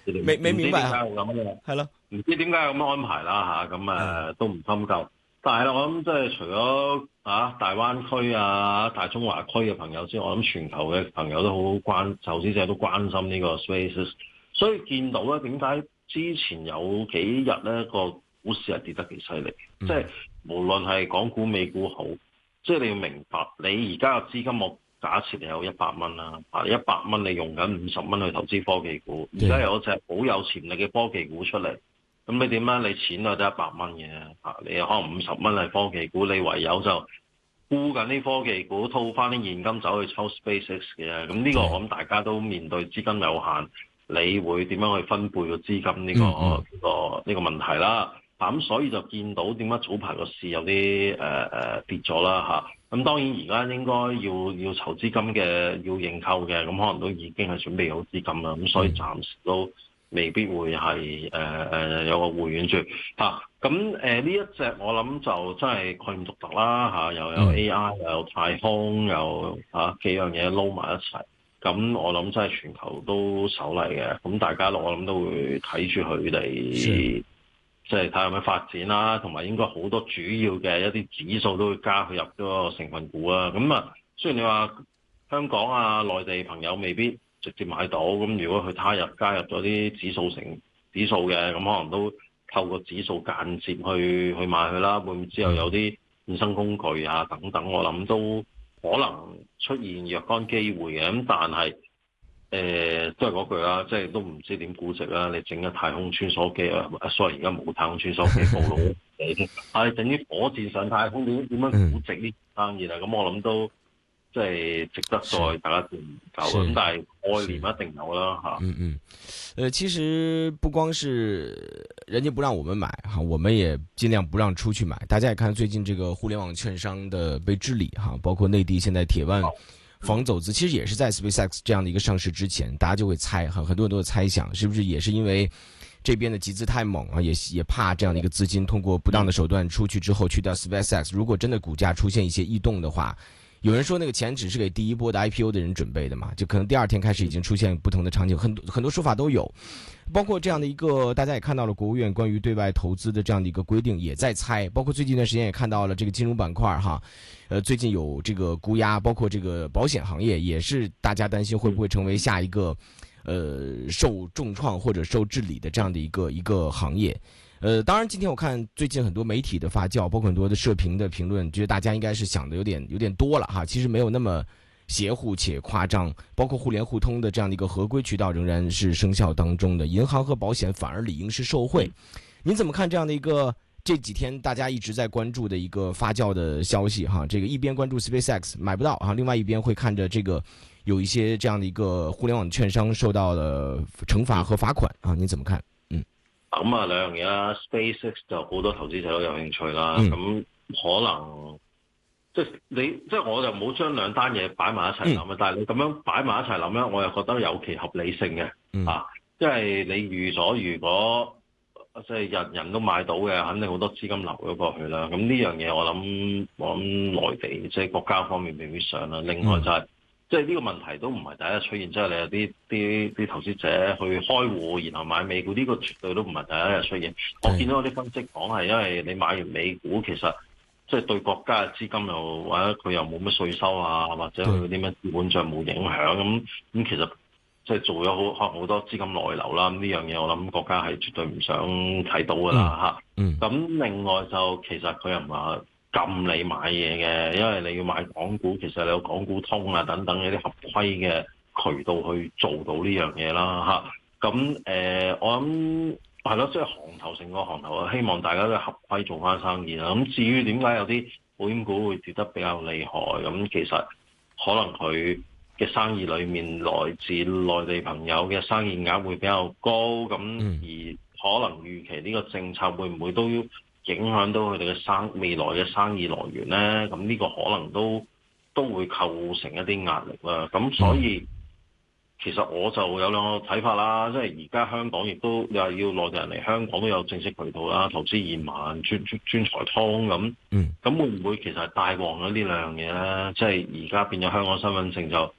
未明白啊，係咯， 唔知點解有咁樣安排啦嚇，咁都唔深究。但係咧，我諗即係除咗大灣區大中華區嘅朋友之外，我諗全球嘅朋友都好投資者都關心呢個 SpaceX，所以見到咧點解之前有幾日咧個股市係跌得幾犀利，即係無論係港股美股好，即係你要明白，你而家嘅資金我假設你有100蚊啦，100蚊你用緊50蚊去投資科技股，而家有隻好有潛力嘅科技股出嚟。咁你點啊？你錢就得100蚊嘅，你可能50蚊係科技股，你唯有就沽緊啲科技股，套翻啲現金走去抽 SpaceX 嘅。咁呢個我諗大家都面對資金有限，你會點樣去分配個資金呢個問題啦？咁所以就見到點解早排個市有啲跌咗啦嚇。咁當然而家應該要籌資金嘅，要認購嘅，咁可能都已經係準備好資金啦。咁所以暫時都未必會係有個回軟住嚇，咁呢一隻我諗就真係概念獨特啦嚇，又有 AI 又有太空又幾樣嘢撈埋一齊，咁我諗真係全球都手嚟嘅，咁大家我諗都會睇住佢哋，即係睇下有咩發展啦，同埋應該好多主要嘅一啲指數都會加佢入嗰個成分股啊，咁雖然你話香港內地朋友未必直接買到，咁如果佢加入咗啲指數嘅，咁可能都透過指數間接去買佢啦。會唔會之後有啲衍生工具等等，我諗都可能出現若干機會嘅。咁但係都係嗰句啦，即係都唔知點估值啦。你整個太空穿梭機sorry 而家冇太空穿梭機暴露你整啲火箭上太空點樣估值呢生意啦？咁我諗都即係值得再大家研究，咁但係概念一定有啦嚇。 其實不光是人家不讓我們買哈，我們也盡量不讓出去買。大家也看最近這個互聯網券商的被治理哈，包括內地現在鐵腕防走資，其實也是在 SpaceX 這樣的一個上市之前，大家就會猜哈，很多人都會猜想，是不是也是因為這邊的集資太猛啊，也怕這樣的一個資金通過不當的手段出去之後去到 SpaceX， 如果真的股價出現一些異動的話。有人說那個錢只是給第一波的 IPO 的人準備的嘛，就可能第二天開始已經出現不同的場景，很多說法都有，包括這樣的一個大家也看到了國務院關於對外投資的這樣的一個規定也在猜，包括最近一段時間也看到了這個金融板塊哈，最近有這個估壓，包括這個保險行業也是大家擔心會不會成為下一個受重創或者受治理的這樣的一個行業。當然，今天我看最近很多媒體的發酵，包括很多的社評的評論，覺得大家應該是想的有點多了哈。其實沒有那麼邪乎且誇張，包括互聯互通的這樣的一個合規渠道仍然是生效當中的，銀行和保險反而理應是受惠。您怎麼看這樣的一個這幾天大家一直在關注的一個發酵的消息哈？這個一邊關注 SpaceX 買不到啊，另外一邊會看着這個有一些這樣的一個互聯網券商受到了懲罰和罰款啊，您怎麼看？ 咁兩樣嘢啦 ，SpaceX 就好多投資者都有興趣啦。咁可能即係我就冇將兩單嘢擺埋一齊諗但係你咁樣擺埋一齊諗咧，我又覺得有其合理性嘅即係你預咗如果即係人都買到嘅，肯定好多資金流咗過去啦。咁呢樣嘢我諗內地即係國家方面未必想啦。另外就係即係呢個問題都唔係第一日出現，即係你有啲投資者去開戶，然後買美股，呢個絕對都唔係第一日出現。我見到有啲分析講係因為你買完美股，其實即係對國家嘅資金又或者佢又冇乜稅收或者佢啲咩資本帳冇影響咁其實即係做咗好多資金內流啦。咁呢樣嘢我諗國家係絕對唔想睇到㗎啦咁另外就其實佢又唔係禁你買嘢嘅，因為你要買港股，其實你有港股通等等一啲合規嘅渠道去做到呢樣嘢啦咁我諗係咯，即係成個行頭希望大家都合規做翻生意啦。咁至於點解有啲保險股會跌得比較厲害，咁其實可能佢嘅生意裏面來自內地朋友嘅生意額會比較高，咁而可能預期呢個政策會唔會都影響到佢哋嘅未來嘅生意來源呢？咁呢個可能都會構成一啲壓力啦。咁所以其實我就有兩個睇法啦，即係而家香港亦都又要內地人嚟香港都有正式渠道啦，投資移民、專才通咁。咁會唔會其實係帶旺咗呢兩樣嘢呢？即係而家變咗香港身份證就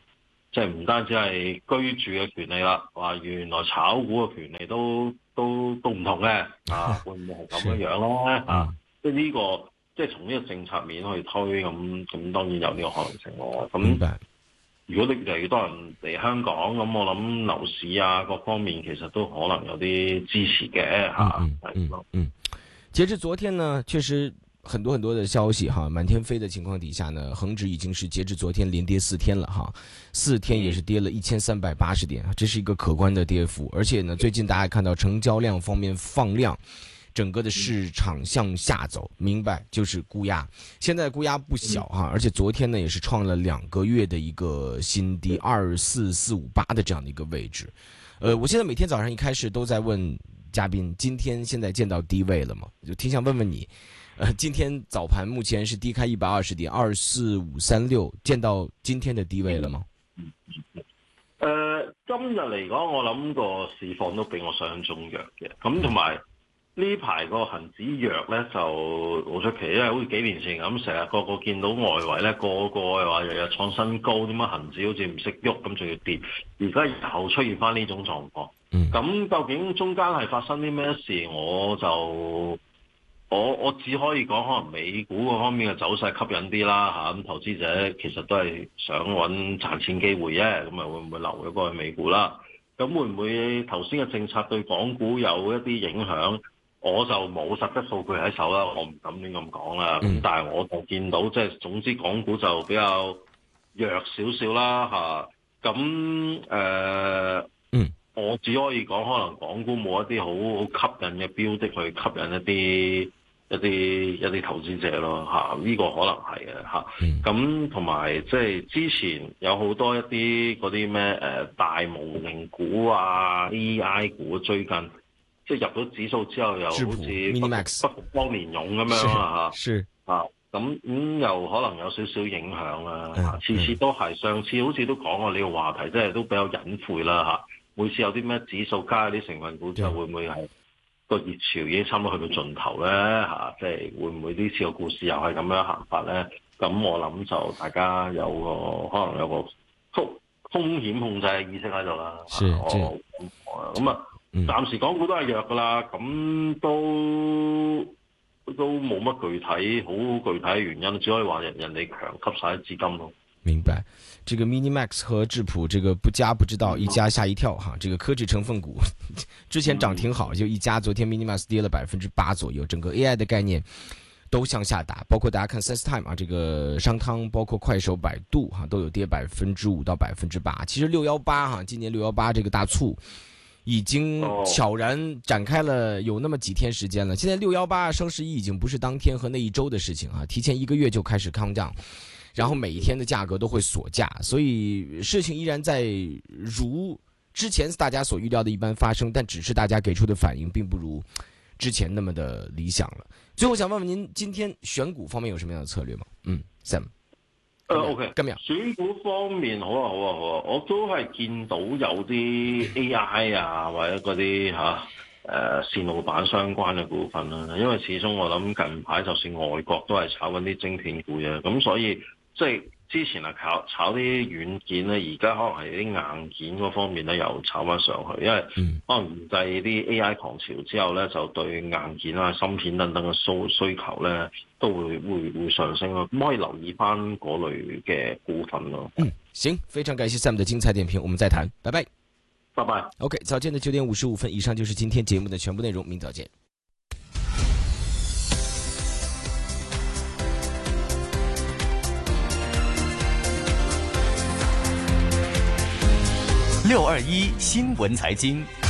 即係唔單止係居住嘅權利啦，話原來炒股嘅權利都唔同嘅會唔會係咁樣樣咧即係呢個即係從呢個政策面去推咁當然有呢個可能性咯。咁如果你越嚟越多人嚟香港，咁我諗樓市各方面其實都可能有啲支持嘅截至昨天呢，確實很多的消息滿天飛的情況底下呢，恒指已經是截至昨天連跌4天了4天也是跌了1380點，這是一個可觀的跌幅。而且呢，最近大家看到成交量方面放量，整個的市場向下走，明白就是沽壓。現在沽壓不小而且昨天呢也是創了2個月的一個新低24458的這樣的一個位置。我現在每天早上一開始都在問嘉賓，今天現在見到低位了嗎？就挺想問問你。今天早盤目前是低開120點24536，見到今天的低位了嗎？ 今日嚟講，我諗個市況都比我想象中弱嘅。咁同埋呢排個恒指弱咧，就好出奇，因為好似幾年前咁，成日個個見到外圍咧，個個話日日創新高，點解恒指好似唔識喐，咁仲要跌？而家又出現翻呢種狀況。咁究竟中間係發生啲咩事？我只可以講，可能美股嗰方面嘅走勢吸引啲啦咁投資者其實都係想揾賺錢機會啫，咁會唔會留咗過去美股啦？咁會唔會頭先嘅政策對港股有一啲影響？我就冇實質數據喺手啦，我唔敢亂咁講啦。咁但係我就見到即係總之港股就比較弱少少啦我只可以講，可能港股冇一啲好吸引嘅標的去吸引一啲投資者咯呢個可能係嘅咁同埋即係之前有好多一啲嗰啲咩大模型股AI 股，最近即係入咗指數之後又好似北方蓮蓉咁樣咁又可能有少少影響啦次次都係，上次好似都講過呢個話題，即係都比較隱晦啦每次有啲咩指數加啲成分股之後，會唔會係個熱潮已經差唔多去到盡頭咧即係會唔會呢次個故事又係咁樣行法咧？咁我諗就大家可能有個風險控制嘅意識喺度啦。暫時港股都係弱噶啦，咁都冇乜具體嘅原因，只可以話人哋強吸晒啲資金咯。 明白，這個 Minimax 和智譜這個不加不知道，一加嚇一跳這個科技成分股之前漲挺好，就一加，昨天 Minimax 跌了8%左右，整個 AI 的概念都向下打，包括大家看 SenseTime 這個商湯，包括快手、百度都有跌5%到8%。其實618今年618這個大促已經悄然展開了有那麼幾天時間了。現在618雙11已經不是當天和那一周的事情提前1個月就開始抗漲。然後每一天的價格都會鎖價，所以事情依然在如之前大家所預料的一般發生，但只是大家給出的反應並不如之前那麼的理想了。最後想問問您，今天選股方面有什麼樣的策略嗎？Sam。 OK， 今日選股方面好啊，我都係見到有啲 AI 或者嗰啲線路板相關嘅股份啦，因為始終我諗近排就算外國都係炒緊啲晶片股嘅，咁所以即係之前炒啲軟件咧，而家可能係啲硬件嗰方面咧又炒翻上去，因為可能預計啲 AI 狂潮之後咧，就對硬件芯片等等嘅需求咧都會上升咯，咁可以留意翻嗰類嘅股份咯。 行，非常感謝 Sam 的精彩點評，我們再談，拜拜。 拜拜。 OK， 早間的9點55分，以上就是今天節目的全部內容，明早見。 621新聞財經。